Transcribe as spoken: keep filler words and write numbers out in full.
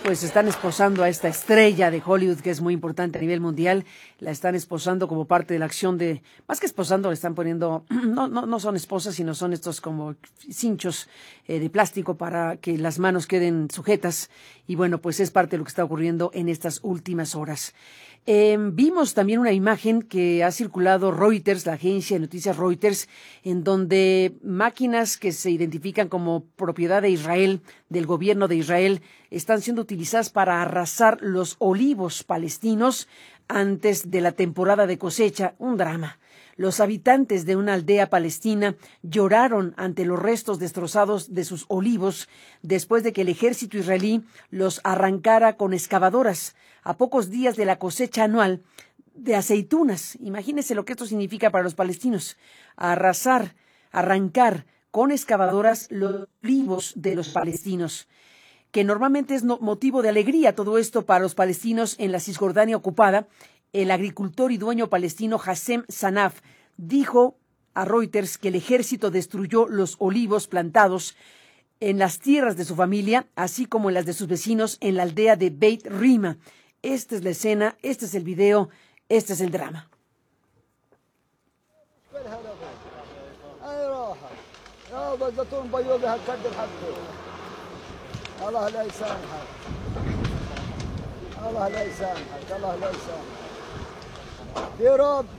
pues están esposando a esta estrella de Hollywood que es muy importante a nivel mundial. La están esposando como parte de la acción de, más que esposando, le están poniendo, no, no, no son esposas, sino son estos como cinchos eh, de plástico para que las manos queden sujetas. Y bueno, pues es parte de lo que está ocurriendo en estas últimas horas. Eh, vimos también una imagen que ha circulado Reuters, la agencia de noticias Reuters, en donde máquinas que se identifican como propiedad de Israel, del gobierno de Israel, están siendo utilizadas para arrasar los olivos palestinos antes de la temporada de cosecha. Un drama. Los habitantes de una aldea palestina lloraron ante los restos destrozados de sus olivos después de que el ejército israelí los arrancara con excavadoras a pocos días de la cosecha anual de aceitunas. Imagínense lo que esto significa para los palestinos. Arrasar, arrancar con excavadoras los olivos de los palestinos, que normalmente es motivo de alegría todo esto para los palestinos en la Cisjordania ocupada. El agricultor y dueño palestino Hassem Sanaf dijo a Reuters que el ejército destruyó los olivos plantados en las tierras de su familia, así como en las de sus vecinos en la aldea de Beit Rima. Esta es la escena, este es el video, este es el drama. يا رب